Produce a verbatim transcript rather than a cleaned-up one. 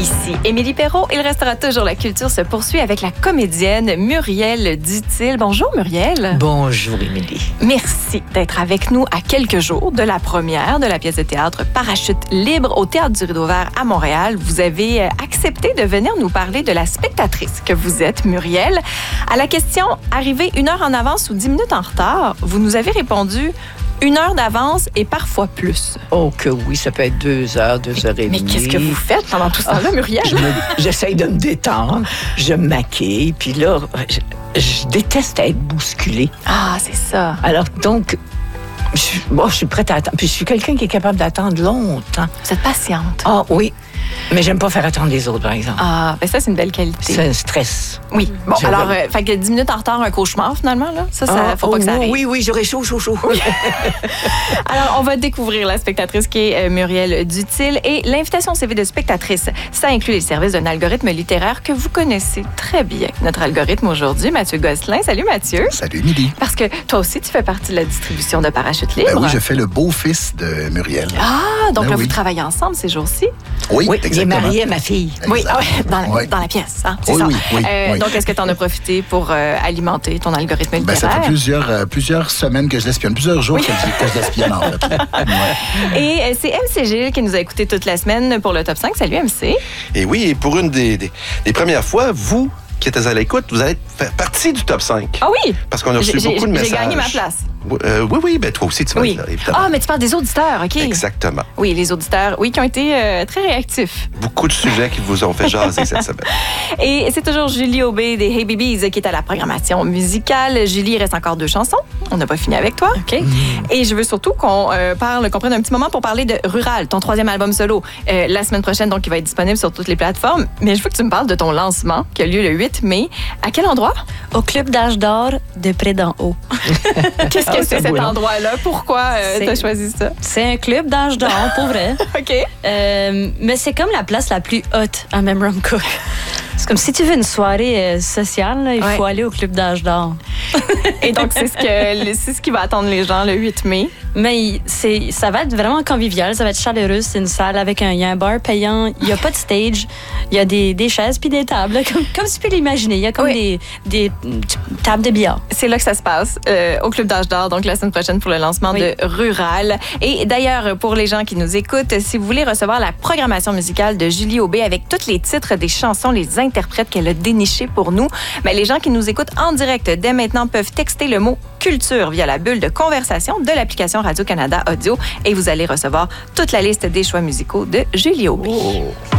Ici Émilie Perrault. Il restera toujours la culture se poursuit avec la comédienne Muriel Duthil. Bonjour Muriel. Bonjour Émilie. Merci d'être avec nous à quelques jours de la première de la pièce de théâtre Parachute libre au Théâtre du Rideau Vert à Montréal. Vous avez accepté de venir nous parler de la spectatrice que vous êtes, Muriel. À la question « Arrivée une heure en avance ou dix minutes en retard », vous nous avez répondu « Une heure d'avance et parfois plus ». Oh que oui, ça peut être deux heures, deux heures et demie. Mais qu'est-ce que vous faites pendant tout ce temps-là, Muriel? Je me- J'essaye de me détendre, je me maquille, puis là, je, je déteste être bousculée. Ah, c'est ça. Alors donc, je, suis- bon, je suis prête à attendre. Puis je suis quelqu'un qui est capable d'attendre longtemps. Vous êtes patiente. Ah oui, mais j'aime pas faire attendre les autres, par exemple. Ah, ben ça, c'est une belle qualité. C'est un stress. Oui. Bon, J'aime. alors, euh, fait que dix minutes en retard, un cauchemar, finalement, là. Ça, ça Ah, faut pas oh, que ça arrive. Oui, oui, j'aurais chaud, chaud, chaud. Alors, on va découvrir la spectatrice qui est euh, Muriel Duthil. Et l'invitation C V de spectatrice, ça inclut les services d'un algorithme littéraire que vous connaissez très bien. Notre algorithme aujourd'hui, Mathieu Gosselin. Salut, Mathieu. Salut, Émilie. Parce que toi aussi, tu fais partie de la distribution de Parachute libre. Ben oui, je fais le beau-fils de Muriel. Ah, donc Ben là, oui. vous travaillez ensemble ces jours-ci? Oui, Oui, il est exactement. marié à ma fille. Oui, Exact. ah ouais, dans, la, Oui. dans la pièce. Hein? C'est Oui, ça. oui, oui, Euh, oui. Donc, est-ce que tu en as profité pour euh, alimenter ton algorithme Ben, ça littéraire? fait plusieurs, euh, plusieurs semaines que je l'espionne, plusieurs jours que, je, que je l'espionne, en fait. Ouais. Et euh, c'est M C Gilles qui nous a écoutés toute la semaine pour le top cinq. Salut, M C. Et oui, et pour une des, des, des premières fois, vous qui êtes à l'écoute, vous allez faire partie du top cinq. Ah oui! Parce qu'on a reçu J'ai- beaucoup de j'ai messages. gagné ma place. Oui, euh, oui, oui, ben toi aussi, tu vas Oui. être là, évidemment. Ah, mais tu parles des auditeurs, OK? Exactement. Oui, les auditeurs, oui, qui ont été euh, très réactifs. Beaucoup de sujets qui vous ont fait jaser cette semaine. Et c'est toujours Julie Aubé des Hey Babies qui est à la programmation musicale. Julie, il reste encore deux chansons. On n'a pas fini avec toi. OK? Et je veux surtout qu'on euh, parle, qu'on prenne un petit moment pour parler de Rural, ton troisième album solo, euh, la semaine prochaine, donc il va être disponible sur toutes les plateformes. Mais je veux que tu me parles de ton lancement qui a lieu le huit mai. À quel endroit? Au Club d'Âge d'Or de Près d'en haut. Qu'est-ce que Ah, c'est c'est cet beau, non? endroit-là? Pourquoi C'est- tu as choisi ça? C'est un club d'âge d'or, pour vrai. OK. Euh, mais c'est comme la place la plus haute à Memramcook. C'est comme si tu veux une soirée euh, sociale, là, il Ouais. faut aller au Club d'Âge d'Or. Et donc, c'est ce, que, c'est ce qui va attendre les gens le huit mai. Mais il- c'est, ça va être vraiment convivial, ça va être chaleureux. C'est une salle avec un, il y a un bar payant, il n'y a pas de stage, il y a des, des chaises puis des tables, là, comme, comme tu peux l'imaginer. Il y a comme Oui. des, des mm, tables de billard. C'est là que ça se passe, euh, au Club d'Âge d'Or, donc la semaine prochaine pour le lancement Oui. de Rural. Et d'ailleurs, pour les gens qui nous écoutent, si vous voulez recevoir la programmation musicale de Julie Aubé avec tous les titres des chansons, les interprètes qu'elle a dénichés pour nous, ben, les gens qui nous écoutent en direct dès maintenant peuvent texter le mot culture via la bulle de conversation de l'application Radio-Canada Audio et vous allez recevoir toute la liste des choix musicaux de Julie Aubé. Oh.